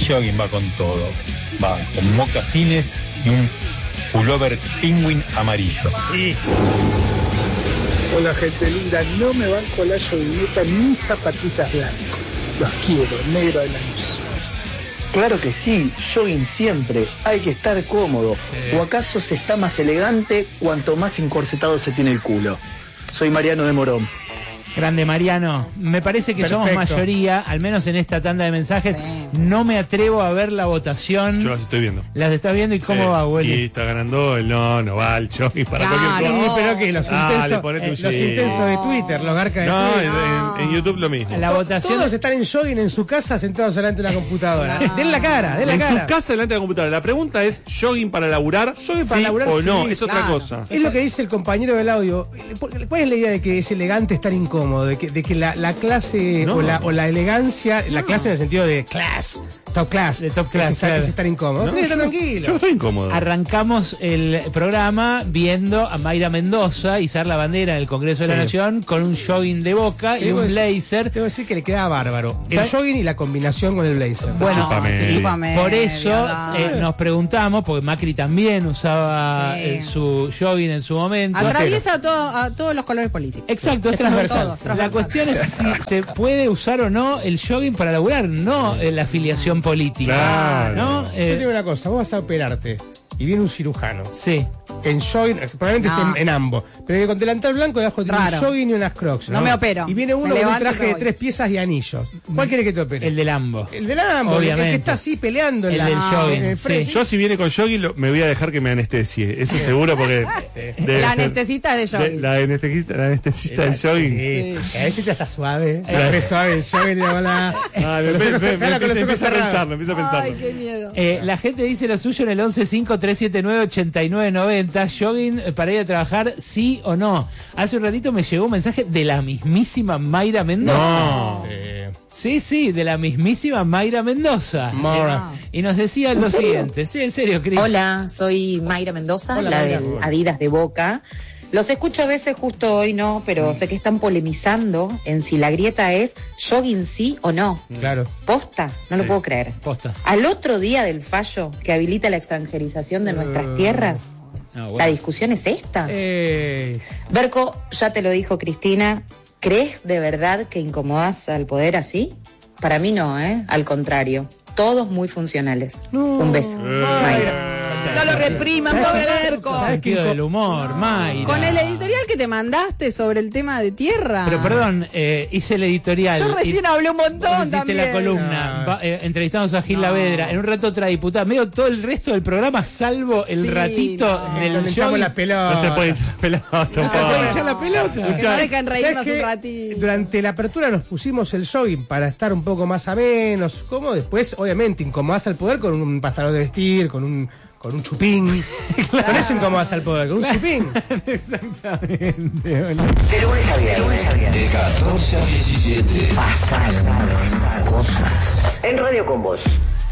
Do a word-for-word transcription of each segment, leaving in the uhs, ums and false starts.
jogging va con todo. Va con mocasines y un pullover penguin amarillo. Sí. Hola gente linda, no me banco la joguineta ni zapatillas blancas. Los quiero, negro de la luz. Claro que sí, jogging siempre, hay que estar cómodo. Sí. ¿O acaso se está más elegante cuanto más encorsetado se tiene el culo? Soy Mariano de Morón. Grande Mariano, me parece que Perfecto. Somos mayoría, al menos en esta tanda de mensajes. Sí. No me atrevo a ver la votación. Yo las estoy viendo. ¿Las estás viendo y cómo sí. va, güey? Y está ganando el no, no va el jogging para claro, cualquier cosa. No. Pero que los intensos, ah, eh, los intensos de Twitter, los garcas de no, Twitter. No, en, en YouTube lo mismo. La votación. Todos están en jogging en su casa sentados delante de una computadora. No. Den la cara, den la en cara. En su casa delante de la computadora. La pregunta es, ¿jogging para laburar? ¿Jogging para sí laburar? o no? Sí, es otra claro. cosa. Es lo que dice el compañero del audio. ¿Cuál es la idea de que es elegante estar incómodo? De que, de que la, la clase no. o, la, o la elegancia, no. la clase en el sentido de class, top class, de top class, es estar, es estar incómodo. No, yo, tranquilo. Yo estoy incómodo. Arrancamos el programa viendo a Mayra Mendoza izar la bandera en el Congreso de sí. la Nación con un jogging de Boca y un blazer. Debo decir que le queda bárbaro. El jogging y la combinación con el blazer. Bueno, chúpame. Chúpame, por eso eh, nos preguntamos, porque Macri también usaba sí. eh, su jogging en su momento. Atraviesa a, todo, a todos los colores políticos. Exacto, es, es transversal. Todo, transversal. La cuestión es si se puede usar o no el jogging para laburar, no eh, la afiliación política. Claro. ¿no? Eh, Yo digo una cosa, vos vas a operarte y viene un cirujano. Sí. En jogging, probablemente no. esté en, en ambos, pero con delantal blanco debajo tiene un jogging y unas crocs. ¿no? no me opero. Y viene uno con un traje de tres piezas y anillos. ¿Cuál quiere que te opere? El del Ambo. El del Ambo, obviamente. El que está así peleando en el la, del jogging. En el sí. Yo si viene con jogging lo, me voy a dejar que me anestesie. Eso seguro porque... sí. La anestesista de jogging. De, la anestesista, la anestesista del jogging. Sí. sí. A veces ya está suave. Está eh. suave el jogging. La... Ah, me, me, me, me, me empieza a pensarlo, empieza a pensarlo. Ay, qué miedo. Eh, la gente dice lo suyo en el once cinco tres siete nueve ocho nueve nueve cero. Jogging para ir a trabajar, sí o no. Hace un ratito me llegó un mensaje de la mismísima Mayra Mendoza. No. Sí, sí, de la mismísima Mayra Mendoza. Mora. Eh, y nos decía lo siguiente. Sí, en serio, Cris. Hola, soy Mayra Mendoza, Hola, la Mayra. del Adidas de Boca. Los escucho a veces, justo hoy no, pero mm. sé que están polemizando en si la grieta es jogging sí o no. Claro. Posta, no sí. lo puedo creer. Posta. Al otro día del fallo que habilita la extranjerización de uh. nuestras tierras, no, bueno. la discusión es esta. Eh. Berco, ya te lo dijo Cristina, ¿crees de verdad que incomodás al poder así? Para mí no, ¿eh? Al contrario. Todos muy funcionales. No. Un beso. Eh. Mayra. No lo repriman, pobre Berco. Sentido del humor, Mayra. Con el editorial que te mandaste sobre el tema de tierra. Pero perdón, eh, hice el editorial. Yo recién y, hablé un montón también. la columna, va, eh, entrevistamos a Gil no. Lavedra, en un rato otra diputada, medio todo el resto del programa, salvo el sí, ratito no. del show. La pelota. No se puede echar la pelota. No se puede echar la pelota. Que no dejan reírnos un ratito. Durante la apertura nos pusimos el jogging para estar un poco más a menos, como después, obviamente, incomodás al poder con un pantalón de vestir, con un con un chupín. Claro. Con eso incomodas al poder, con un claro. chupín. Exactamente. De lunes a viernes. De catorce a diecisiete. Pasaron cosas. En Radio con Vos.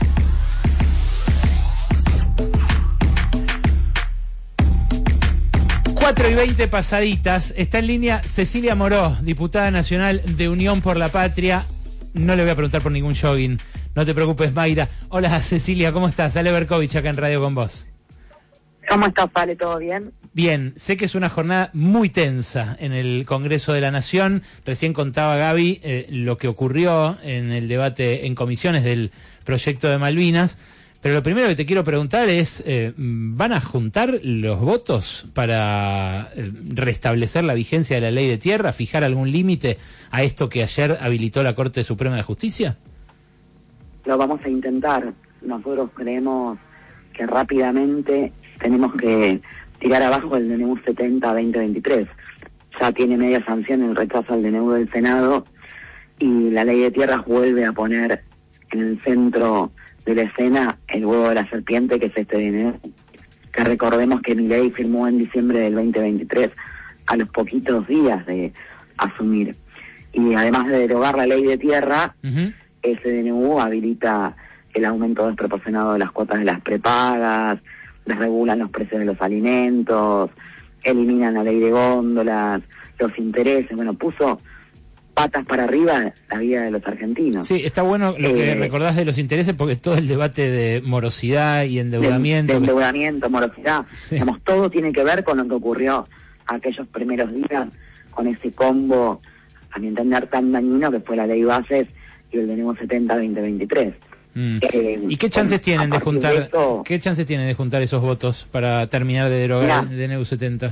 cuatro y veinte pasaditas. Está en línea Cecilia Moró, diputada nacional de Unión por la Patria. No le voy a preguntar por ningún jogging. No te preocupes, Mayra. Hola, Cecilia, ¿cómo estás? Ale Berkovich acá en Radio con Vos. ¿Cómo estás, Ale? ¿Todo bien? Bien, sé que es una jornada muy tensa en el Congreso de la Nación. Recién contaba Gaby eh, lo que ocurrió en el debate en comisiones del proyecto de Malvinas. Pero lo primero que te quiero preguntar es, eh, ¿van a juntar los votos para eh, restablecer la vigencia de la ley de tierra, fijar algún límite a esto que ayer habilitó la Corte Suprema de Justicia? Lo vamos a intentar. Nosotros creemos que rápidamente tenemos que tirar abajo el D N U setenta veinte veintitrés. Ya tiene media sanción el rechazo al D N U del Senado y la ley de tierras vuelve a poner en el centro de la escena el huevo de la serpiente, que es este D N U, que recordemos que Milei firmó en diciembre del veinte veintitrés, a los poquitos días de asumir. Y además de derogar la ley de tierra, uh-huh. ese D N U habilita el aumento desproporcionado de las cuotas de las prepagas, desregulan los precios de los alimentos, eliminan la ley de góndolas, los intereses, bueno, puso patas para arriba la vida de los argentinos. Sí, está bueno lo que Eh, recordás de los intereses, porque todo el debate de morosidad y endeudamiento... De, de endeudamiento, morosidad, Sí. digamos, todo tiene que ver con lo que ocurrió aquellos primeros días, con ese combo, a mi entender, tan dañino que fue la ley Bases y el D N U setenta veinte veintitrés. Mm. Eh, ¿Y qué chances con- tienen a de partir juntar de esto- qué chances tienen de juntar esos votos para terminar de derogar Mirá. el D N U setenta?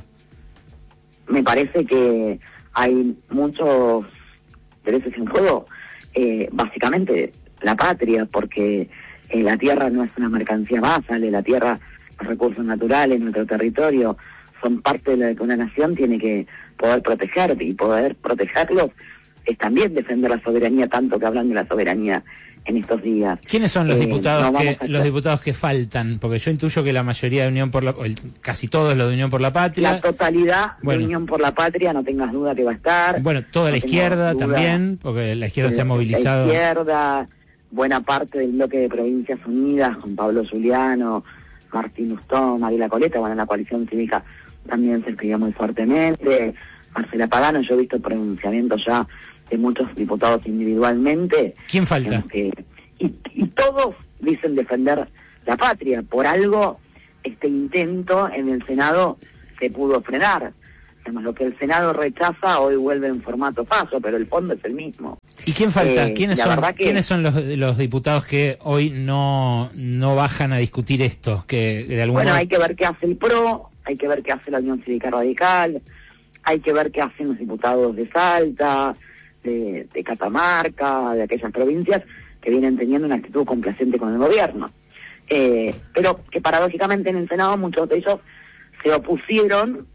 Me parece que hay muchos intereses en juego, eh, básicamente la patria, porque eh, la tierra no es una mercancía más, sale la tierra, los recursos naturales, nuestro territorio, son parte de lo que una nación tiene que poder proteger, y poder protegerlos es también defender la soberanía, tanto que hablan de la soberanía en estos días. ¿Quiénes son los Eh, diputados no que vamos a- los diputados que faltan? Porque yo intuyo que la mayoría de Unión por la, o el- casi todos los de Unión por la Patria. La totalidad Bueno. de Unión por la Patria, no tengas duda que va a estar. Bueno, toda la No tengo izquierda duda. también, porque la izquierda se ha La movilizado. izquierda, buena parte del bloque de Provincias Unidas, con Pablo Zuliano, Martín Ustón, Mariela Coleta, bueno, la coalición cívica también se escribió muy fuertemente. Marcela Pagano, yo he visto pronunciamientos ya de muchos diputados individualmente. ¿Quién falta? Digamos que- y, y todos dicen defender la patria. Por algo, este intento en el Senado se pudo frenar. Digamos, lo que el Senado rechaza hoy vuelve en formato paso, pero el fondo es el mismo. ¿Y quién falta? Eh, ¿Quiénes la son, verdad que- ¿quiénes son los, los diputados que hoy no, no bajan a discutir esto? Que de alguna Bueno, hay que ver qué hace el P R O, hay que ver qué hace la Unión Cívica Radical, hay que ver qué hacen los diputados de Salta, de, de Catamarca, de aquellas provincias que vienen teniendo una actitud complaciente con el gobierno. Eh, pero que paradójicamente en el Senado muchos de ellos se opusieron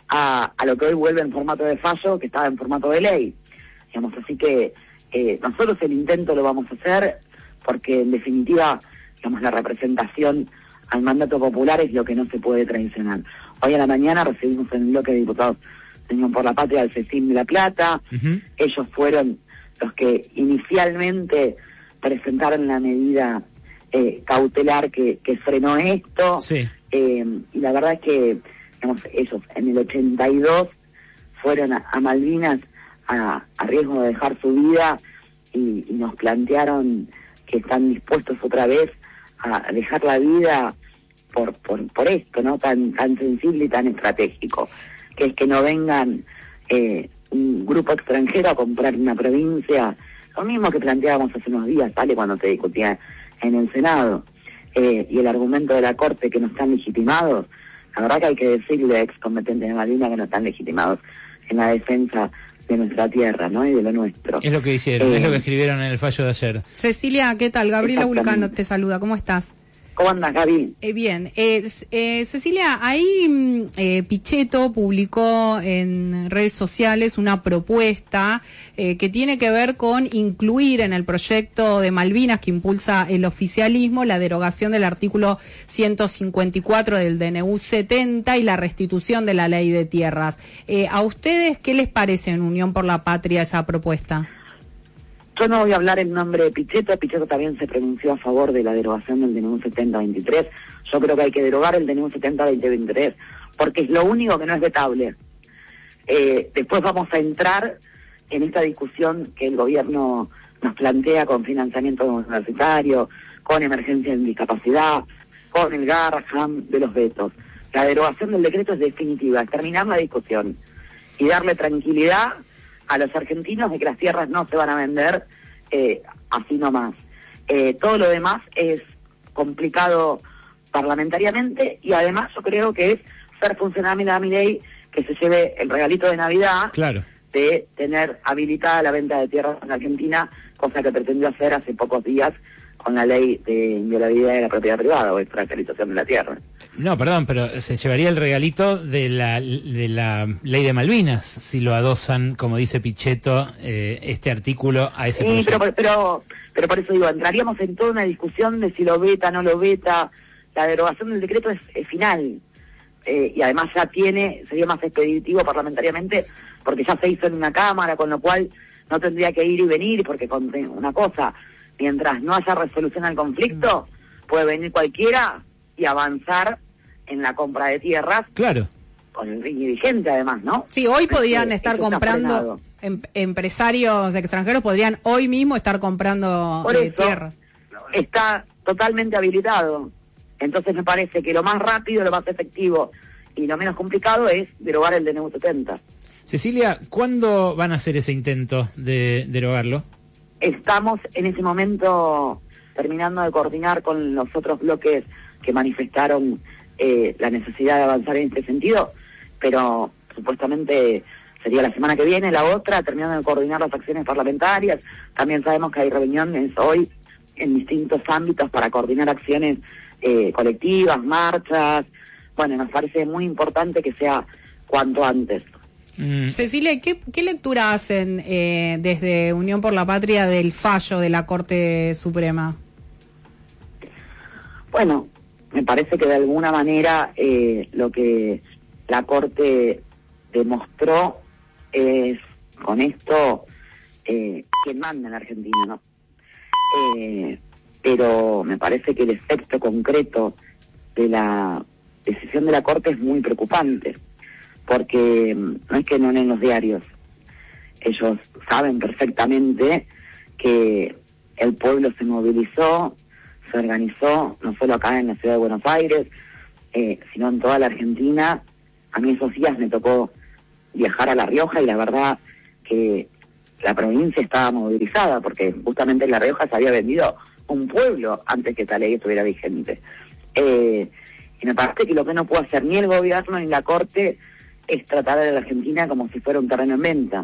a, a lo que hoy vuelve en formato de fallo, que estaba en formato de ley. Digamos, así que eh, nosotros el intento lo vamos a hacer porque en definitiva, digamos, la representación al mandato popular es lo que no se puede traicionar. Hoy a la mañana recibimos en el bloque de diputados de Unión por la Patria al CECIM de La Plata. Ujú. Ellos fueron los que inicialmente presentaron la medida eh, cautelar que, que frenó esto. Sí. Eh, y la verdad es que, digamos, ellos en el ochenta y dos fueron a, a Malvinas a, a riesgo de dejar su vida y, y nos plantearon que están dispuestos otra vez a dejar la vida por, por, por esto, ¿no? Tan, tan sensible y tan estratégico, que es que no vengan eh, un grupo extranjero a comprar una provincia, lo mismo que planteábamos hace unos días, ¿vale? Cuando se discutía en el Senado, eh, y el argumento de la Corte que no están legitimados, la verdad que hay que decirle a ex competentes de Malvinas que no están legitimados en la defensa de nuestra tierra, ¿no? Y de lo nuestro. Es lo que hicieron, es Eh, lo que escribieron en el fallo de ayer. Cecilia, ¿qué tal? Gabriela Exactamente. Vulcano te saluda, ¿cómo estás? ¿Cómo andas, Gaby? Eh, bien, eh, s- eh, Cecilia, ahí mm, eh, Pichetto publicó en redes sociales una propuesta eh, que tiene que ver con incluir en el proyecto de Malvinas que impulsa el oficialismo la derogación del artículo ciento cincuenta y cuatro del D N U setenta y la restitución de la ley de tierras. Eh, ¿A ustedes qué les parece en Unión por la Patria esa propuesta? Yo no voy a hablar en nombre de Pichetto. Pichetto también se pronunció a favor de la derogación del D N U setenta veintitrés. Yo creo que hay que derogar el D N U setenta veinte veintitrés porque es lo único que no es vetable. Eh, después vamos a entrar en esta discusión que el gobierno nos plantea con financiamiento universitario, con emergencia en discapacidad, con el Garraham de los vetos. La derogación del decreto es definitiva, es terminar la discusión y darle tranquilidad a los argentinos de que las tierras no se van a vender eh, así nomás. Eh, todo lo demás es complicado parlamentariamente y además yo creo que es ser funcional a mi ley que se lleve el regalito de Navidad Claro. de tener habilitada la venta de tierras en Argentina, cosa que pretendió hacer hace pocos días con la ley de inviolabilidad de la propiedad privada o extranjerización de la tierra. No, perdón, pero se llevaría el regalito de la, de la ley de Malvinas si lo adosan, como dice Pichetto, eh, este artículo a ese Sí, proyecto. pero, pero, pero por eso digo, entraríamos en toda una discusión de si lo veta, no lo veta. La derogación del decreto es, es final. Eh, y además ya tiene, sería más expeditivo parlamentariamente, porque ya se hizo en una Cámara, con lo cual no tendría que ir y venir, porque con una cosa, mientras no haya resolución al conflicto, puede venir cualquiera y avanzar en la compra de tierras. Claro. Con el R I N I vigente además, ¿no? Sí, hoy podían Este, estar eso está comprando, frenado. em, empresarios extranjeros podrían hoy mismo estar comprando Por eh, eso, tierras. Está totalmente habilitado. Entonces me parece que lo más rápido, lo más efectivo y lo menos complicado es derogar el D N U setenta. Cecilia, ¿cuándo van a hacer ese intento de derogarlo? Estamos en ese momento terminando de coordinar con los otros bloques que manifestaron eh, la necesidad de avanzar en este sentido, pero supuestamente sería la semana que viene, la otra, terminando de coordinar las acciones parlamentarias. También sabemos que hay reuniones hoy en distintos ámbitos para coordinar acciones eh, colectivas, marchas. Bueno, nos parece muy importante que sea cuanto antes. Mm. Cecilia, ¿qué, qué lectura hacen eh, desde Unión por la Patria del fallo de la Corte Suprema? Bueno, me parece que de alguna manera eh, lo que la Corte demostró es, con esto, eh, quien manda en Argentina, ¿no? Eh, pero me parece que el efecto concreto de la decisión de la Corte es muy preocupante, porque no es que no leen los diarios, ellos saben perfectamente que el pueblo se movilizó, se organizó, no solo acá en la ciudad de Buenos Aires, eh, sino en toda la Argentina. A mí esos días me tocó viajar a La Rioja y la verdad que la provincia estaba movilizada, porque justamente en La Rioja se había vendido un pueblo antes que esta ley estuviera vigente. Eh, y me parece que lo que no puede hacer ni el gobierno ni la Corte es tratar a la Argentina como si fuera un terreno en venta,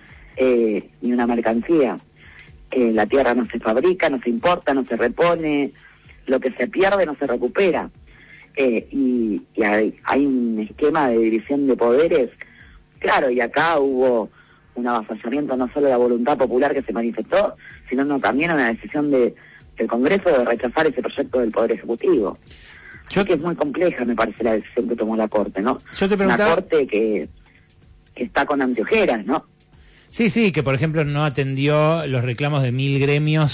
eh, ni una mercancía. Eh, la tierra no se fabrica, no se importa, no se repone, lo que se pierde no se recupera. Eh, y y hay, hay un esquema de división de poderes, claro, y acá hubo un avasallamiento no solo de la voluntad popular que se manifestó, sino no, también una decisión de, del Congreso de rechazar ese proyecto del Poder Ejecutivo. Yo que es muy compleja, me parece, la decisión que tomó la Corte, ¿no? Yo te preguntaba... Una Corte que, que está con anteojeras, ¿no? Sí, sí, que por ejemplo no atendió los reclamos de mil gremios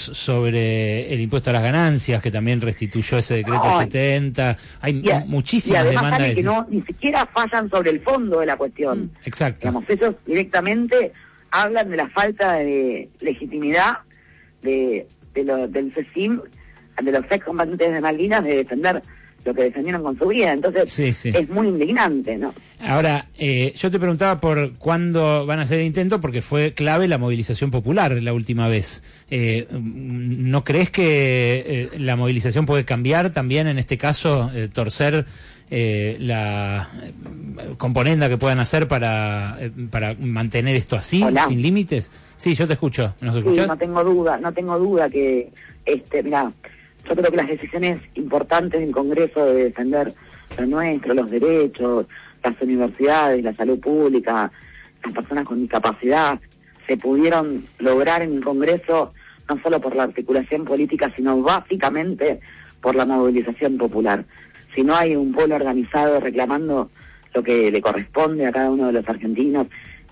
sobre el impuesto a las ganancias, que también restituyó ese decreto Ay. setenta. Hay Y, a- muchísimas y además demandas. saben que de- no, ni siquiera fallan sobre el fondo de la cuestión. Exacto. Digamos, ellos directamente hablan de la falta de legitimidad de, de lo, del C E C I M, de los excombatientes de Malvinas, de defender lo que defendieron con su vida. Entonces, Sí, sí. es muy indignante, ¿no? Ahora, eh, yo te preguntaba por cuándo van a hacer el intento, porque fue clave la movilización popular la última vez. Eh, ¿No crees que eh, la movilización puede cambiar también en este caso, eh, torcer eh, la eh, componenda que puedan hacer para, eh, para mantener esto así, Hola. sin límites? Sí, yo te escucho. ¿Nos Sí, escuchás? no tengo duda, no tengo duda que, este, mira, yo creo que las decisiones importantes del Congreso de defender lo nuestro, los derechos, las universidades, la salud pública, las personas con discapacidad, se pudieron lograr en el Congreso no solo por la articulación política, sino básicamente por la movilización popular. Si no hay un pueblo organizado reclamando lo que le corresponde a cada uno de los argentinos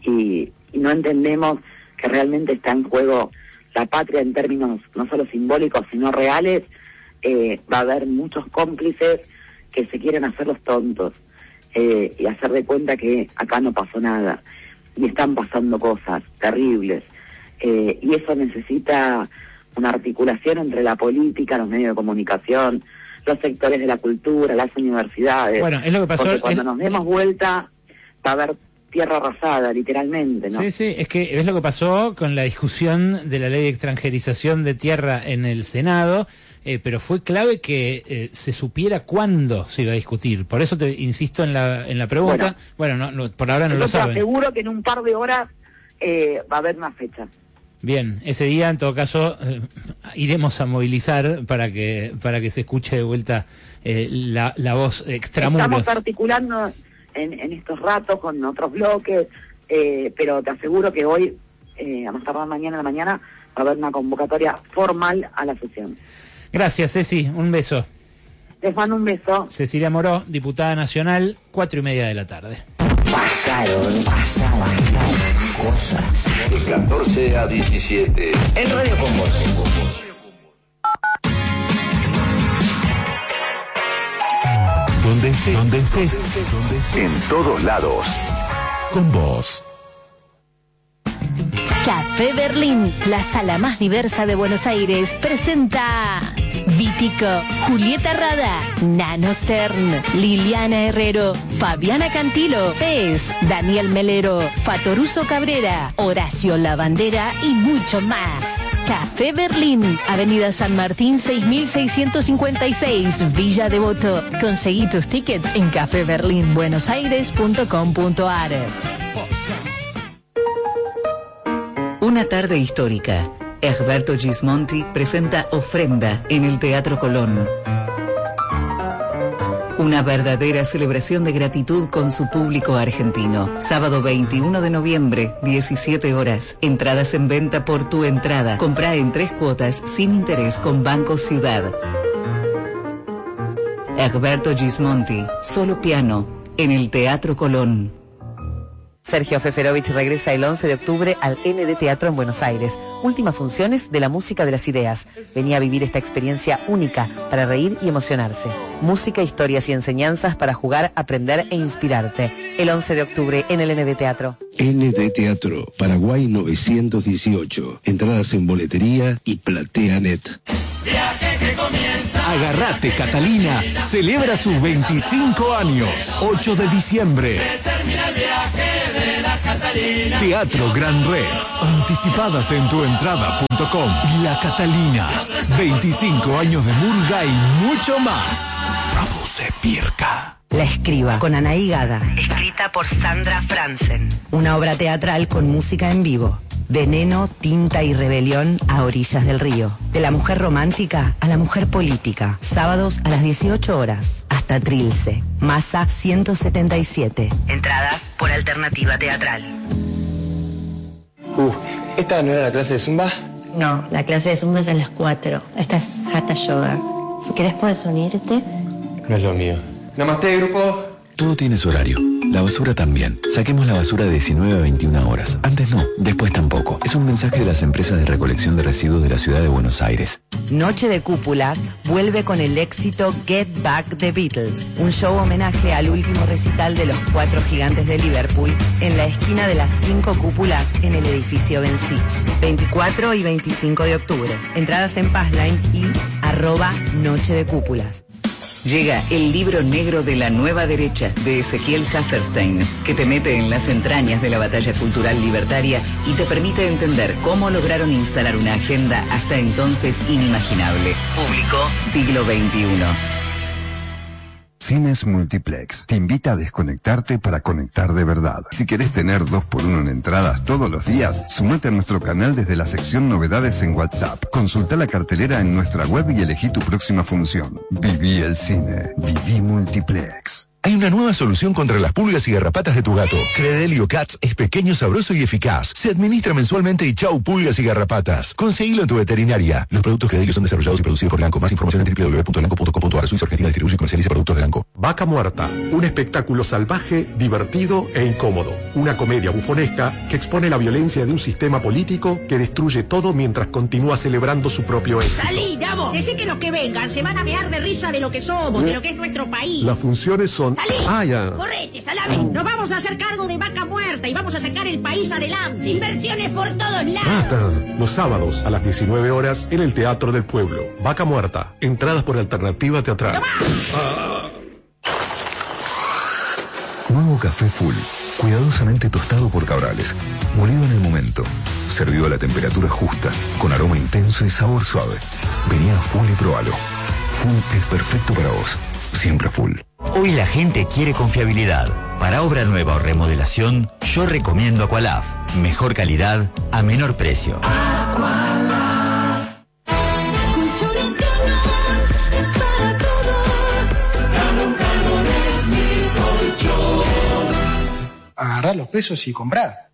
y, y no entendemos que realmente está en juego la patria en términos no solo simbólicos, sino reales, eh, va a haber muchos cómplices que se quieren hacer los tontos eh, y hacer de cuenta que acá no pasó nada. Y están pasando cosas terribles. Eh, y eso necesita una articulación entre la política, los medios de comunicación, los sectores de la cultura, las universidades. Bueno, es lo que pasó- Porque cuando es- nos demos vuelta va a haber tierra arrasada, literalmente, ¿no? Sí, sí, es que es lo que pasó con la discusión de la ley de extranjerización de tierra en el Senado, eh, pero fue clave que eh, se supiera cuándo se iba a discutir. Por eso te insisto en la en la pregunta. Bueno, no, no, por ahora no Yo lo te saben. aseguro que en un par de horas eh, va a haber una fecha. Bien, ese día en todo caso eh, iremos a movilizar para que para que se escuche de vuelta eh, la, la voz extramuros. Estamos articulando en, en estos ratos con otros bloques, eh, pero te aseguro que hoy, eh, a más tardar mañana en la mañana, va a haber una convocatoria formal a la sesión. Gracias, Ceci, un beso. Les mando un beso. Cecilia Moró, diputada nacional, cuatro y media de la tarde. Pasaron, pasaban cosas. De catorce a diecisiete. En Radio con Vos. Donde estés, donde estés, donde estés. En todos lados. Con vos. Café Berlín, la sala más diversa de Buenos Aires, presenta Vítico, Julieta Rada, Nano Stern, Liliana Herrero, Fabiana Cantilo, Pez, Daniel Melero, Fatoruso Cabrera, Horacio Lavandera y mucho más. Café Berlín, Avenida San Martín seis mil seiscientos cincuenta y seis, Villa Devoto. Conseguí tus tickets en café berlín buenos aires punto com punto a r. Una tarde histórica. Egberto Gismonti presenta Ofrenda en el Teatro Colón. Una verdadera celebración de gratitud con su público argentino. Sábado veintiuno de noviembre, diecisiete horas. Entradas en venta por Tu Entrada. Comprá en tres cuotas sin interés con Banco Ciudad. Egberto Gismonti, solo piano, en el Teatro Colón. Sergio Feferovich regresa el once de octubre al N D Teatro en Buenos Aires. Últimas funciones de la música de las ideas. Venía a vivir esta experiencia única para reír y emocionarse. Música, historias y enseñanzas para jugar, aprender e inspirarte. El once de octubre en el N D Teatro. N D Teatro, Paraguay novecientos dieciocho. Entradas en boletería y PlateaNet. Viaje que comienza. Agarrate, Catalina. Celebra sus veinticinco años. ocho de diciembre. Se termina el viaje de la Catalina. Teatro Gran Rex. Anticipadas en tuentrada punto com. La Catalina. veinticinco años de murga y mucho más. Produce Pirca. La Escriba, con Anaí Gada. Escrita por Sandra Franzen. Una obra teatral con música en vivo. Veneno, tinta y rebelión a orillas del río. De la mujer romántica a la mujer política. Sábados a las dieciocho horas. Hasta Trilce. Masa ciento setenta y siete. Entradas por Alternativa Teatral. Uh, ¿esta no era la clase de Zumba? No, la clase de Zumba es a las cuatro. Esta es Hatha Yoga. Si querés puedes unirte. No es lo mío. Namaste, grupo. Todo tiene su horario. La basura también. Saquemos la basura de diecinueve a veintiuna horas. Antes no, después tampoco. Es un mensaje de las empresas de recolección de residuos de la ciudad de Buenos Aires. Noche de Cúpulas vuelve con el éxito Get Back the Beatles, un show homenaje al último recital de los cuatro gigantes de Liverpool en la esquina de las cinco cúpulas en el edificio Bensich, veinticuatro y veinticinco de octubre. Entradas en Passline y arroba Noche de Cúpulas. Llega el libro negro de la nueva derecha de Ezequiel Saferstein, que te mete en las entrañas de la batalla cultural libertaria y te permite entender cómo lograron instalar una agenda hasta entonces inimaginable. Público siglo veintiuno. Cines Multiplex te invita a desconectarte para conectar de verdad. Si querés tener dos por uno en entradas todos los días, sumate a nuestro canal desde la sección Novedades en WhatsApp. Consulta la cartelera en nuestra web y elegí tu próxima función. Viví el cine. Viví Multiplex. Hay una nueva solución contra las pulgas y garrapatas de tu gato. Credelio Cats es pequeño, sabroso y eficaz. Se administra mensualmente y chau pulgas y garrapatas. Conseguilo en tu veterinaria. Los productos Credelio son desarrollados y producidos por Lanco. Más información en w w w punto lanco punto com punto a r. Suiza Argentina distribuye y comercializa productos de Lanco. Vaca Muerta, un espectáculo salvaje, divertido e incómodo. Una comedia bufonesca que expone la violencia de un sistema político que destruye todo mientras continúa celebrando su propio éxito. ¡Salí, Davo! Decí que los que vengan se van a mear de risa de lo que somos, de lo que es nuestro país. Las funciones son... ¡Salí! Ah, ya. ¡Correte, salame! Nos vamos a hacer cargo de Vaca Muerta y vamos a sacar el país adelante. Inversiones por todos lados. Basta. Los sábados a las diecinueve horas en el Teatro del Pueblo. Vaca Muerta. Entradas por Alternativa Teatral. Ah. Nuevo café Full. Cuidadosamente tostado por Cabrales. Molido en el momento. Servido a la temperatura justa. Con aroma intenso y sabor suave. Vení a Full y probalo. Full es perfecto para vos. Siempre Full. Hoy la gente quiere confiabilidad. Para obra nueva o remodelación, yo recomiendo Aqualaf. Mejor calidad a menor precio. Aqualaf. Colchón Nacional es para todos. Galón, galón es mi colchón. Agarrá los pesos y comprá.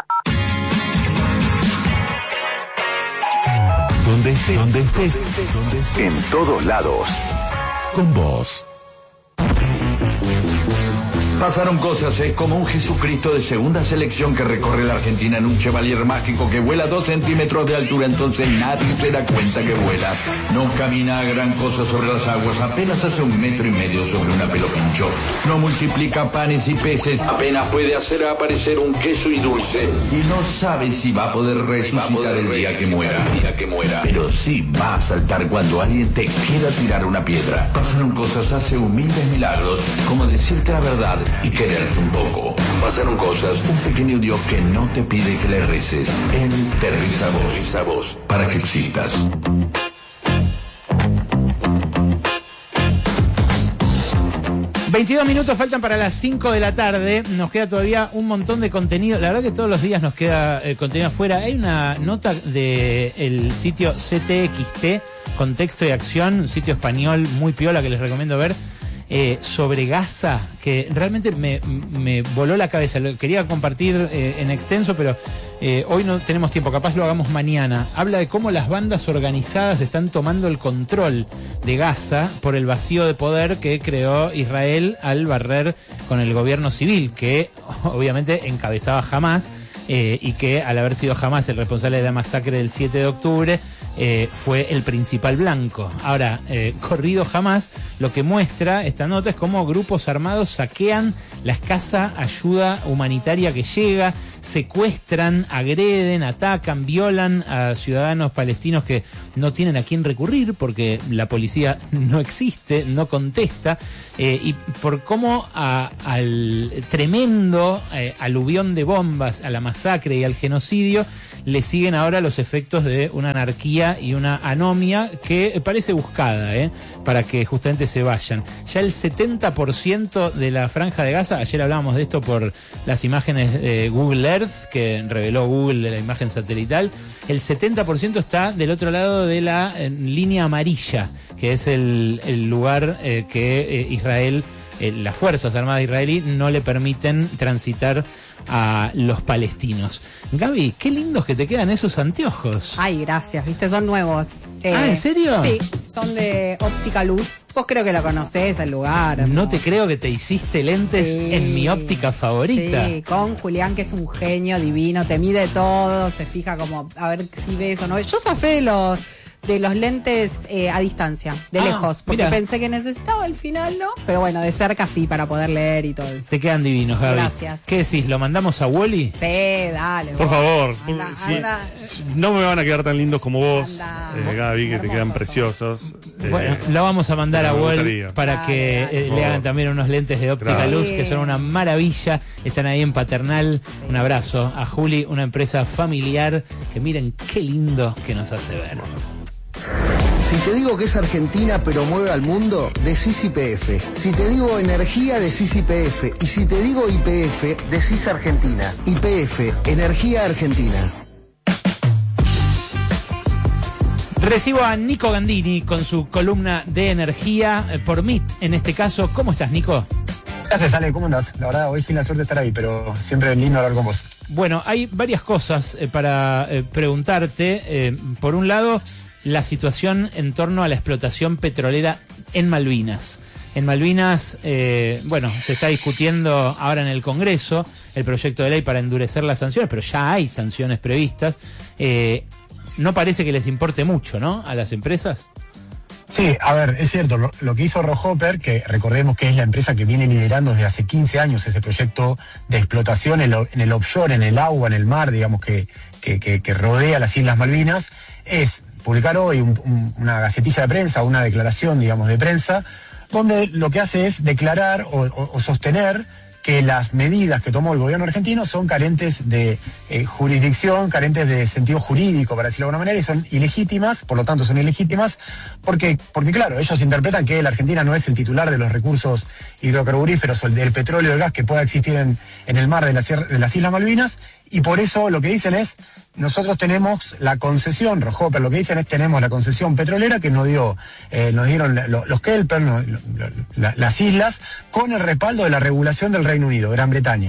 Donde estés, donde estés, donde estés. En todos lados. Con vos. Pasaron cosas, es como un Jesucristo de segunda selección que recorre la Argentina en un Chevalier mágico que vuela dos centímetros de altura, entonces nadie se da cuenta que vuela. No camina a gran cosa sobre las aguas, apenas hace un metro y medio sobre una pelo pincho. No multiplica panes y peces, apenas puede hacer aparecer un queso y dulce. Y no sabe si va a poder resucitar el día que muera. El día que muera. Pero sí va a saltar cuando alguien te quiera tirar una piedra. Pasaron cosas, hace humildes milagros, como decirte la verdad y quererte un poco. Pasaron cosas, un pequeño Dios que no te pide que le reces. Él te reza a vos, reza a vos, para que existas. veintidós minutos faltan para las cinco de la tarde. Nos queda todavía un montón de contenido. La verdad que todos los días nos queda eh, contenido afuera. Hay una nota del sitio C T X T, Contexto y Acción, un sitio español muy piola que les recomiendo ver, eh, sobre Gaza, que realmente me, me voló la cabeza. Lo quería compartir eh, en extenso, pero eh, hoy no tenemos tiempo, capaz lo hagamos mañana. Habla de cómo las bandas organizadas están tomando el control de Gaza por el vacío de poder que creó Israel al barrer con el gobierno civil, que obviamente encabezaba Hamás, eh, y que al haber sido Hamás el responsable de la masacre del siete de octubre, eh, fue el principal blanco. Ahora, eh, corrido Hamás, lo que muestra esta nota es cómo grupos armados saquean la escasa ayuda humanitaria que llega, secuestran, agreden, atacan, violan a ciudadanos palestinos que no tienen a quién recurrir porque la policía no existe, no contesta, eh, y por cómo a, al tremendo eh, aluvión de bombas, a la masacre y al genocidio, le siguen ahora los efectos de una anarquía y una anomia que parece buscada, ¿eh? para que justamente se vayan. Ya el setenta por ciento de la franja de Gaza, ayer hablábamos de esto por las imágenes de Google Earth, que reveló Google de la imagen satelital, el setenta por ciento está del otro lado de la eh, línea amarilla, que es el, el lugar eh, que eh, Israel, eh, las Fuerzas Armadas israelí no le permiten transitar a los palestinos. Gaby, qué lindos que te quedan esos anteojos. Ay, gracias, viste, son nuevos. Eh, ah, ¿en serio? Sí, son de Óptica Luz. Vos creo que lo conocés, el lugar. No hermoso. Te creo que te hiciste lentes sí, en mi óptica favorita. Sí, con Julián, que es un genio divino, te mide todo, se fija como a ver si ves o no. Yo zafé los... de los lentes eh, a distancia, de ah, lejos, porque mira. pensé que necesitaba al final, ¿no? Pero bueno, de cerca sí, para poder leer y todo eso. Te quedan divinos, Gaby. Gracias. ¿Qué decís? ¿Lo mandamos a Wally? Sí, dale. Por vos. favor. Anda, sí, anda. No me van a quedar tan lindos como vos, eh, Gaby, que te quedan preciosos. Bueno, eh, lo vamos a mandar a Wally para dale, que dale. Eh, le hagan también unos lentes de óptica claro. luz, que son una maravilla. Están ahí en Paternal. Sí. Un abrazo a Juli, una empresa familiar que miren qué lindo que nos hace ver. Si te digo que es Argentina pero mueve al mundo, decís Y P F. Si te digo energía, decís Y P F. Y si te digo Y P F, decís Argentina. Y P F, Energía Argentina. Recibo a Nico Gandini con su columna de energía por M I T, en este caso. ¿Cómo estás, Nico? Gracias, Ale, ¿cómo andás? La verdad, hoy sin la suerte de estar ahí, pero siempre es lindo hablar con vos. Bueno, hay varias cosas eh, para eh, preguntarte. Eh, por un lado, la situación en torno a la explotación petrolera en Malvinas. En Malvinas, eh, bueno, se está discutiendo ahora en el Congreso el proyecto de ley para endurecer las sanciones, pero ya hay sanciones previstas. Eh, no parece que les importe mucho, ¿no?, a las empresas. Sí, a ver, es cierto, lo, lo que hizo Rohopper, que recordemos que es la empresa que viene liderando desde hace quince años ese proyecto de explotación en, lo, en el offshore, en el agua, en el mar, digamos, que, que, que, que rodea las Islas Malvinas, es publicar hoy un, un, una gacetilla de prensa, una declaración, digamos, de prensa, donde lo que hace es declarar o, o, o sostener que las medidas que tomó el gobierno argentino son carentes de eh, jurisdicción, carentes de sentido jurídico, para decirlo de alguna manera, y son ilegítimas, por lo tanto son ilegítimas, porque, porque claro, ellos interpretan que la Argentina no es el titular de los recursos hidrocarburíferos o el del petróleo y el gas que pueda existir en, en el mar de las, de las Islas Malvinas, y por eso lo que dicen es, nosotros tenemos la concesión, Rohopper lo que dicen es, tenemos la concesión petrolera que nos dio, eh, nos dieron los, los Kelper, no, lo, lo, la, las islas, con el respaldo de la regulación del Reino Unido, Gran Bretaña. Entonces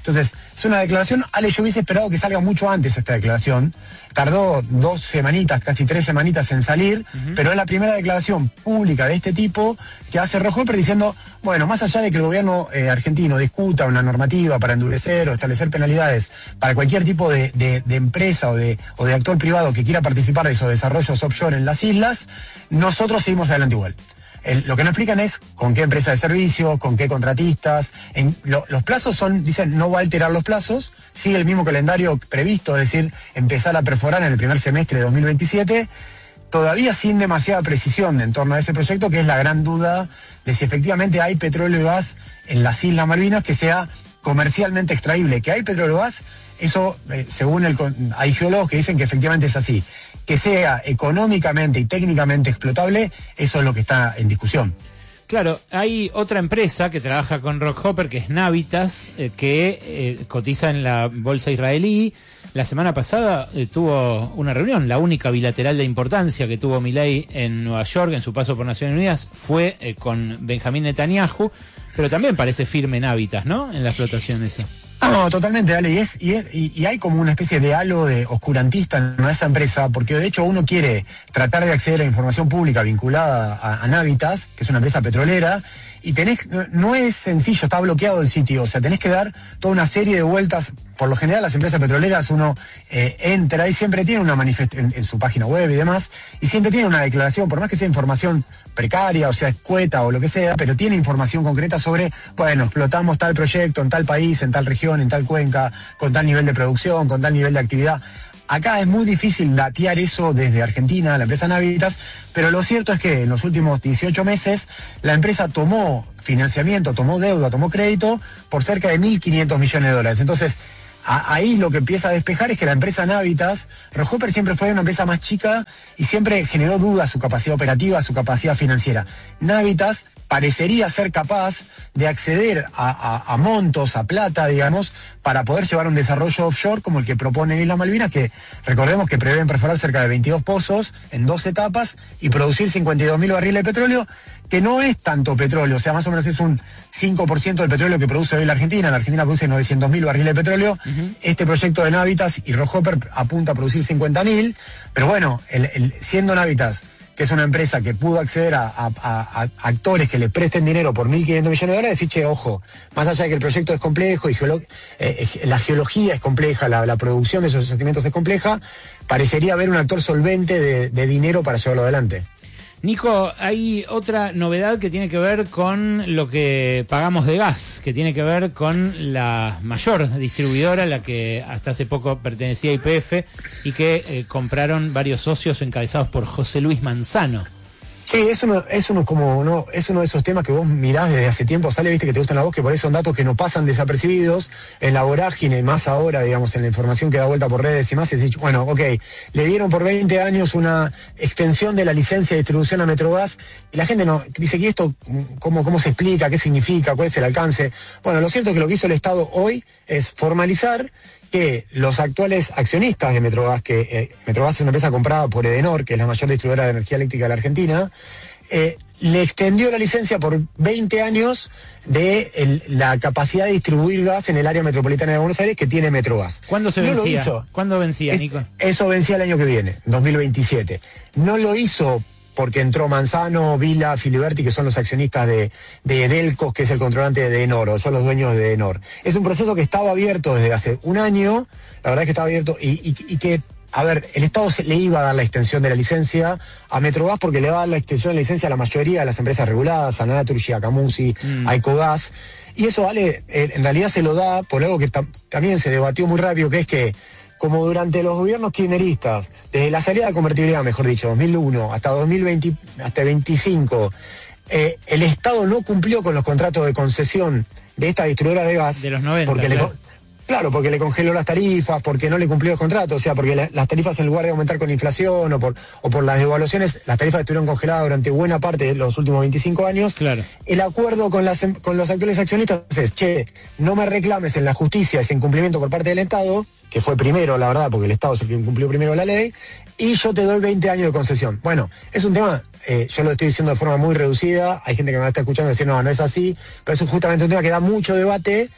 Entonces, es una declaración, Ale, yo hubiese esperado que salga mucho antes esta declaración. Tardó dos semanitas, casi tres semanitas en salir, uh-huh. pero es la primera declaración pública de este tipo que hace Rojoper diciendo, bueno, más allá de que el gobierno eh, argentino discuta una normativa para endurecer o establecer penalidades para cualquier tipo de, de, de empresa o de, o de actor privado que quiera participar de esos desarrollos offshore en las islas, nosotros seguimos adelante igual. El, lo que no explican es con qué empresa de servicio, con qué contratistas. En, lo, los plazos son, dicen, no va a alterar los plazos, sigue el mismo calendario previsto, es decir, empezar a perforar en el primer semestre de dos mil veintisiete, todavía sin demasiada precisión en torno a ese proyecto, que es la gran duda de si efectivamente hay petróleo y gas en las Islas Malvinas que sea comercialmente extraíble. Que hay petróleo y gas, eso, eh, según el, hay geólogos que dicen que efectivamente es así. Que sea económicamente y técnicamente explotable, eso es lo que está en discusión. Claro, hay otra empresa que trabaja con Rockhoper, que es Navitas, eh, que eh, cotiza en la bolsa israelí. La semana pasada eh, tuvo una reunión, la única bilateral de importancia que tuvo Milei en Nueva York en su paso por Naciones Unidas fue eh, con Benjamín Netanyahu, pero también parece firme Navitas, ¿no?, en la explotación esa. Ah, no, totalmente, Ale, y, es, y, es, y, y hay como una especie de halo de oscurantista en esa empresa, porque de hecho uno quiere tratar de acceder a información pública vinculada a, a Navitas, que es una empresa petrolera, y tenés, no, no es sencillo, está bloqueado el sitio, o sea, tenés que dar toda una serie de vueltas. Por lo general las empresas petroleras uno eh, entra y siempre tiene una manifestación en, en su página web y demás, y siempre tiene una declaración, por más que sea información precaria, o sea, escueta o lo que sea, pero tiene información concreta sobre, bueno, explotamos tal proyecto en tal país, en tal región, en tal cuenca, con tal nivel de producción, con tal nivel de actividad. Acá es muy difícil datear eso desde Argentina, la empresa Navitas, pero lo cierto es que en los últimos dieciocho meses la empresa tomó financiamiento, tomó deuda, tomó crédito por cerca de mil quinientos millones de dólares. Entonces, a, ahí lo que empieza a despejar es que la empresa Navitas, Rockhoper siempre fue una empresa más chica y siempre generó dudas su capacidad operativa, su capacidad financiera. Navitas parecería ser capaz de acceder a, a, a montos, a plata, digamos, para poder llevar un desarrollo offshore como el que propone Islas Malvinas, que recordemos que prevén perforar cerca de veintidós pozos en dos etapas y producir cincuenta y dos mil barriles de petróleo, que no es tanto petróleo, o sea, más o menos es un cinco por ciento del petróleo que produce hoy la Argentina. La Argentina produce novecientos mil barriles de petróleo. Uh-huh. Este proyecto de Navitas y Rockhoper apunta a producir cincuenta mil, pero bueno, el, el, siendo Navitas, que es una empresa que pudo acceder a, a, a, a actores que le presten dinero por mil quinientos millones de dólares, decir, che, ojo, más allá de que el proyecto es complejo y geolo- eh, la geología es compleja, la, la producción de esos yacimientos es compleja, parecería haber un actor solvente de, de dinero para llevarlo adelante. Nico, hay otra novedad que tiene que ver con lo que pagamos de gas, que tiene que ver con la mayor distribuidora, la que hasta hace poco pertenecía a Y P F y que eh, compraron varios socios encabezados por José Luis Manzano. Sí, es uno, es uno como uno, es uno de esos temas que vos mirás desde hace tiempo, sale, viste, que te gustan a vos, que por ahí son datos que no pasan desapercibidos en la vorágine, más ahora, digamos, en la información que da vuelta por redes y más, y decís, bueno, ok, le dieron por veinte años una extensión de la licencia de distribución a Metrogas, y la gente no, dice, ¿y esto cómo, cómo se explica? ¿Qué significa? ¿Cuál es el alcance? Bueno, lo cierto es que lo que hizo el Estado hoy es formalizar que los actuales accionistas de Metrogas, que eh, Metrogas es una empresa comprada por Edenor, que es la mayor distribuidora de energía eléctrica de la Argentina, eh, le extendió la licencia por veinte años de el, la capacidad de distribuir gas en el área metropolitana de Buenos Aires que tiene Metrogas. ¿Cuándo se no vencía? Lo hizo. ¿Cuándo vencía, es, Nico? Eso vencía el año que viene, dos mil veintisiete. No lo hizo porque entró Manzano, Vila, Filiberti, que son los accionistas de, de Edelcos, que es el controlante de Edenor, o son los dueños de Edenor. Es un proceso que estaba abierto desde hace un año, la verdad es que estaba abierto, y, y, y que, a ver, el Estado se, le iba a dar la extensión de la licencia a Metrogas porque le va a dar la extensión de la licencia a la mayoría de las empresas reguladas, a Naturgy, a Camusi, mm. a Ecogas, y eso, vale, eh, en realidad se lo da por algo que tam- también se debatió muy rápido, que es que como durante los gobiernos kirchneristas, desde la salida de convertibilidad, mejor dicho, dos mil uno hasta dos mil veinte, hasta veinticinco, eh, el Estado no cumplió con los contratos de concesión de esta distribuidora de gas. De los noventa, porque claro. le, claro, porque le congeló las tarifas, porque no le cumplió los contratos, o sea, porque la, las tarifas en lugar de aumentar con inflación o por, o por las devaluaciones, las tarifas estuvieron congeladas durante buena parte de los últimos veinticinco años. Claro. El acuerdo con, las, con los actuales accionistas es, che, no me reclames en la justicia ese incumplimiento por parte del Estado, que fue primero, la verdad, porque el Estado es el que incumplió primero la ley, y yo te doy veinte años de concesión. Bueno, es un tema, eh, yo lo estoy diciendo de forma muy reducida, hay gente que me está escuchando y decir, no, no es así, pero es justamente un tema que da mucho debate,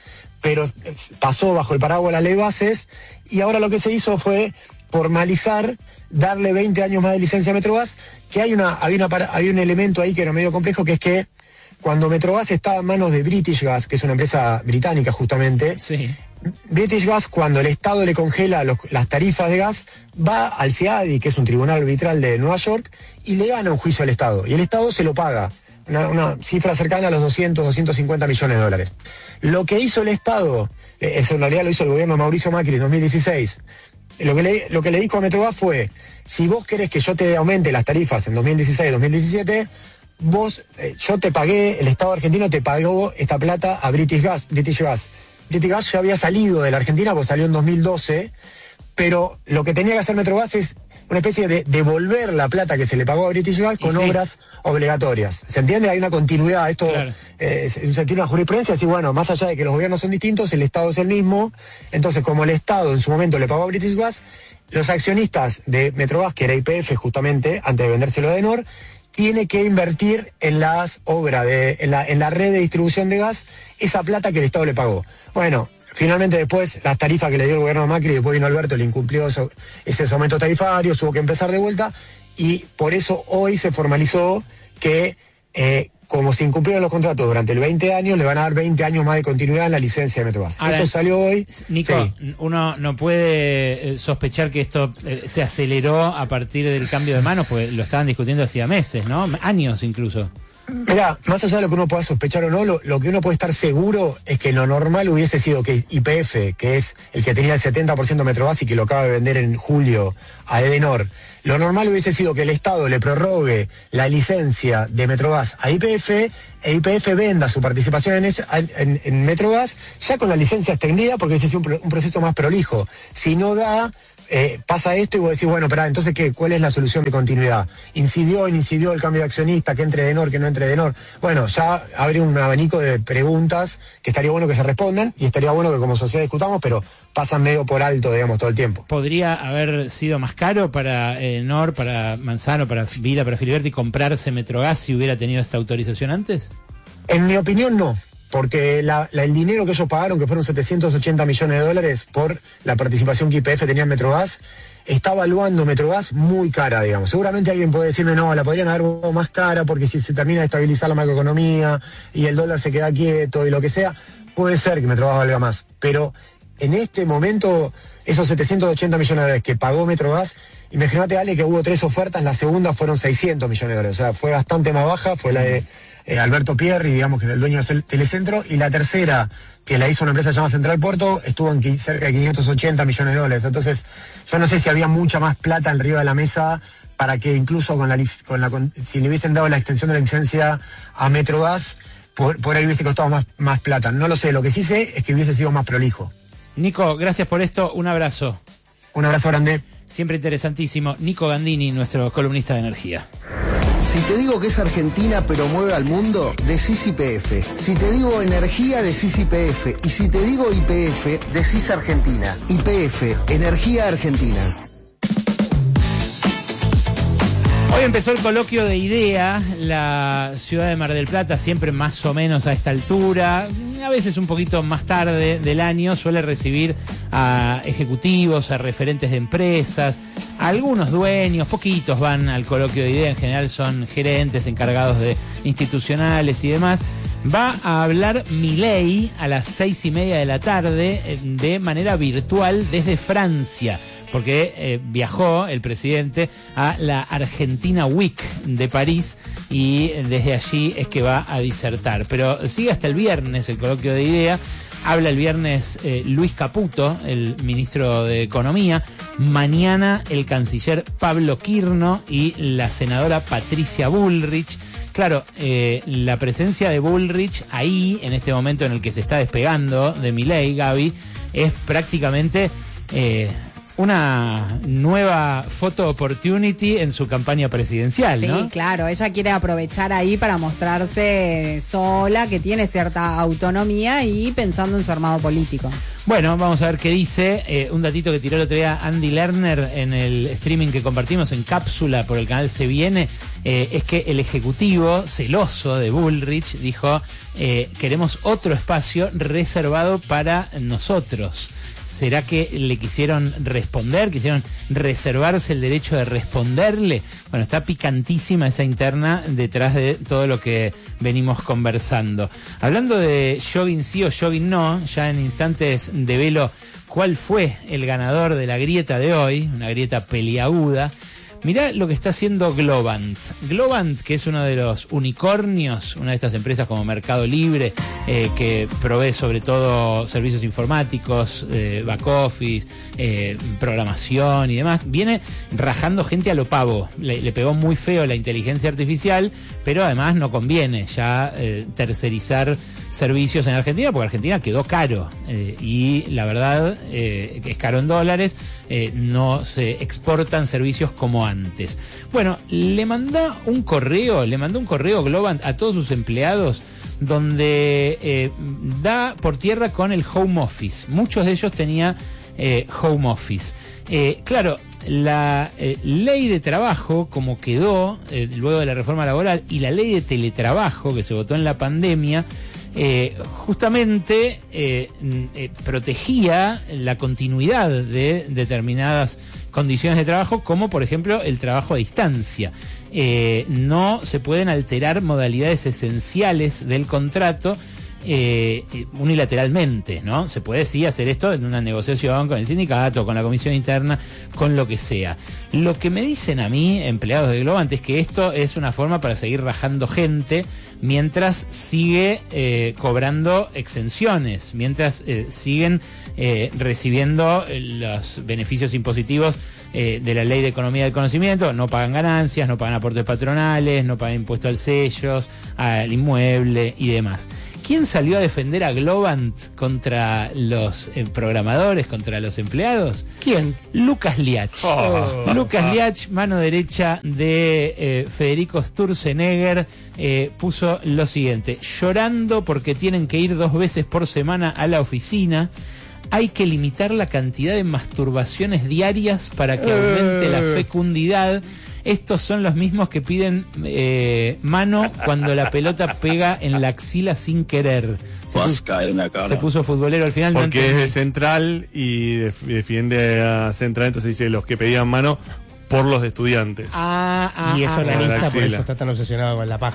pero pasó bajo el paraguas de la ley bases, y ahora lo que se hizo fue formalizar, darle veinte años más de licencia a Metrogas, que hay una, había, una, había un elemento ahí que era medio complejo, que es que cuando Metrogas estaba en manos de British Gas, que es una empresa británica justamente, sí. British Gas, cuando el Estado le congela los, las tarifas de gas, va al C I A D I, que es un tribunal arbitral de Nueva York, y le gana un juicio al Estado, y el Estado se lo paga. Una, una cifra cercana a los doscientos, doscientos cincuenta millones de dólares. Lo que hizo el Estado, eso en realidad lo hizo el gobierno de Mauricio Macri en dos mil dieciséis, lo que le, lo que le dijo a Metrogas fue, si vos querés que yo te aumente las tarifas en dos mil dieciséis, dos mil diecisiete, vos, eh, yo te pagué, el Estado argentino te pagó esta plata a British Gas. British Gas. British Gas ya había salido de la Argentina, pues salió en dos mil doce, pero lo que tenía que hacer Metrogas es una especie de devolver la plata que se le pagó a British Gas con sí. obras obligatorias. ¿Se entiende? Hay una continuidad. Esto claro. eh, se tiene una jurisprudencia, así bueno, más allá de que los gobiernos son distintos, el Estado es el mismo. Entonces, como el Estado en su momento le pagó a British Gas, los accionistas de Metrogas, que era Y P F justamente, antes de vendérselo a Edenor, tiene que invertir en las obras, de, en, la, en la red de distribución de gas, esa plata que el Estado le pagó. Bueno, finalmente después las tarifas que le dio el gobierno de Macri, después vino Alberto, le incumplió eso, ese aumento tarifario, tuvo que empezar de vuelta, y por eso hoy se formalizó que eh, como se incumplieron los contratos durante el veinte años, le van a dar veinte años más de continuidad en la licencia de Metrogas. Ahora, eso salió hoy. Nico, sí. uno no puede sospechar que esto eh, se aceleró a partir del cambio de manos, porque lo estaban discutiendo hacía meses, ¿no? Años incluso. Mirá, más allá de lo que uno pueda sospechar o no, lo, lo que uno puede estar seguro es que lo normal hubiese sido que Y P F, que es el que tenía el setenta por ciento de Metrogas y que lo acaba de vender en julio a Edenor, lo normal hubiese sido que el Estado le prorrogue la licencia de Metrogas a Y P F e Y P F venda su participación en, ese, en, en Metrogas ya con la licencia extendida, porque ese es un, un proceso más prolijo. Si no da... Eh, pasa esto y vos decís, bueno, pero entonces, ¿qué, ¿cuál es la solución de continuidad? ¿Incidió, incidió el cambio de accionista, que entre Edenor, que no entre Edenor? Bueno, ya abre un abanico de preguntas que estaría bueno que se respondan y estaría bueno que como sociedad discutamos, pero pasan medio por alto, digamos, todo el tiempo. ¿Podría haber sido más caro para Edenor, para Manzano, para Vida, para Filiberti comprarse Metrogas si hubiera tenido esta autorización antes? En mi opinión, no. Porque la, la, el dinero que ellos pagaron, que fueron setecientos ochenta millones de dólares por la participación que Y P F tenía en Metrogas, está evaluando Metrogas muy cara, digamos. Seguramente alguien puede decirme, no, la podrían haber evaluado más cara porque si se termina de estabilizar la macroeconomía y el dólar se queda quieto y lo que sea, puede ser que Metrogas valga más. Pero en este momento, esos setecientos ochenta millones de dólares que pagó Metrogas, imagínate, Ale, que hubo tres ofertas, la segunda fueron seiscientos millones de dólares. O sea, fue bastante más baja, fue la de... Eh, Alberto Pierri, digamos que es el dueño de Telecentro, y la tercera, que la hizo una empresa llamada Central Porto, estuvo en cerca de quinientos ochenta millones de dólares. Entonces, yo no sé si había mucha más plata arriba de la mesa para que incluso con la, con la con, si le hubiesen dado la extensión de la licencia a Metrogas, por, por ahí hubiese costado más, más plata. No lo sé, lo que sí sé es que hubiese sido más prolijo. Nico, gracias por esto, un abrazo. Un abrazo grande. Siempre interesantísimo. Nico Gandini, nuestro columnista de energía. Si te digo que es Argentina pero mueve al mundo, decís Y P F. Si te digo energía, decís Y P F. Y si te digo Y P F, decís Argentina. Y P F, Energía Argentina. Hoy empezó el coloquio de IDEA, la ciudad de Mar del Plata, siempre más o menos a esta altura, a veces un poquito más tarde del año, suele recibir a ejecutivos, a referentes de empresas, a algunos dueños, poquitos van al coloquio de IDEA, en general son gerentes encargados de institucionales y demás. Va a hablar Milei a las seis y media de la tarde de manera virtual desde Francia, porque eh, viajó el presidente a la Argentina Week de París y desde allí es que va a disertar. Pero sigue hasta el viernes el coloquio de IDEA. Habla el viernes eh, Luis Caputo, el ministro de Economía. Mañana el canciller Pablo Quirno y la senadora Patricia Bullrich. Claro, eh, la presencia de Bullrich ahí, en este momento en el que se está despegando de Milei, Gaby, es prácticamente eh, una nueva photo opportunity en su campaña presidencial, sí, ¿no? Sí, claro, ella quiere aprovechar ahí para mostrarse sola, que tiene cierta autonomía y pensando en su armado político. Bueno, vamos a ver qué dice. Eh, un datito que tiró el otro día Andy Lerner en el streaming que compartimos en Cápsula por el canal Se Viene, eh, es que el ejecutivo celoso de Bullrich dijo, eh, queremos otro espacio reservado para nosotros. ¿Será que le quisieron responder? ¿Quisieron reservarse el derecho de responderle? Bueno, está picantísima esa interna detrás de todo lo que venimos conversando. Hablando de jogging sí o jogging no, ya en instantes develo cuál fue el ganador de la grieta de hoy, una grieta peliaguda. Mirá lo que está haciendo Globant. Globant, que es uno de los unicornios, una de estas empresas como Mercado Libre, eh, que provee sobre todo servicios informáticos, eh, back office, eh, programación y demás, viene rajando gente a lo pavo. Le, le pegó muy feo la inteligencia artificial, pero además no conviene ya eh, tercerizar servicios en Argentina, porque Argentina quedó caro eh, y la verdad eh, es caro en dólares, eh, no se exportan servicios como antes. Bueno, le mandó un correo, le mandó un correo Globant a todos sus empleados donde eh, da por tierra con el home office. Muchos de ellos tenían eh, home office. Eh, claro, la eh, ley de trabajo, como quedó eh, luego de la reforma laboral, y la ley de teletrabajo que se votó en la pandemia, Eh, justamente eh, eh, protegía la continuidad de determinadas condiciones de trabajo, como por ejemplo el trabajo a distancia. Eh, no se pueden alterar modalidades esenciales del contrato eh, unilateralmente, ¿no? Se puede sí hacer esto en una negociación con el sindicato, con la comisión interna, con lo que sea. Lo que me dicen a mí, empleados de Globant, es que esto es una forma para seguir rajando gente mientras sigue eh, cobrando exenciones, mientras eh, siguen eh, recibiendo los beneficios impositivos eh, de la Ley de Economía del Conocimiento. No pagan ganancias, no pagan aportes patronales, no pagan impuesto al sellos, al inmueble y demás. ¿Quién salió a defender a Globant contra los eh, programadores, contra los empleados? ¿Quién? Lucas Liach. Oh. Lucas Liach, mano derecha de eh, Federico Sturzenegger, eh, puso lo siguiente: llorando porque tienen que ir dos veces por semana a la oficina. Hay que limitar la cantidad de masturbaciones diarias para que aumente la fecundidad. Estos son los mismos que piden eh, mano cuando la pelota pega en la axila sin querer. Se puso, se puso futbolero al final. Porque no es de Central y def- defiende a Central, entonces dice los que pedían mano por los de estudiantes. Ah, ah, y es ah, onanista, ah, por eso está tan obsesionado con la paja.